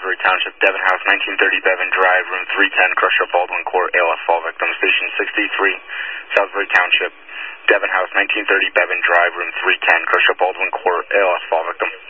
Salisbury Township, Devon House, 1930 Bevan Drive, room 310, crushed up Baldwin Court, ALS fall victim. Station 63, Salisbury Township, Devon House, 1930 Bevan Drive, room 310, crushed up Baldwin Court, ALS fall victim.